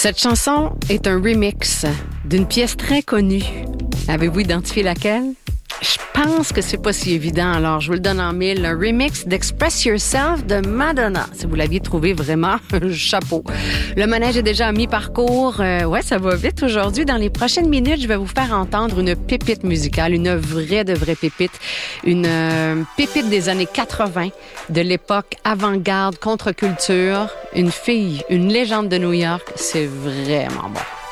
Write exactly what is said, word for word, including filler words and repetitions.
Cette chanson est un remix d'une pièce très connue. Avez-vous identifié laquelle? Je pense que c'est pas si évident, alors je vous le donne en mille. Un remix d'Express Yourself de Madonna. Si vous l'aviez trouvé, vraiment, chapeau. Le manège est déjà à mi-parcours. Euh, ouais, ça va vite aujourd'hui. Dans les prochaines minutes, je vais vous faire entendre une pépite musicale, une vraie de vraie pépite. Une euh, pépite des années quatre-vingts, de l'époque avant-garde, contre-culture. Une fille, une légende de New York. C'est vraiment bon.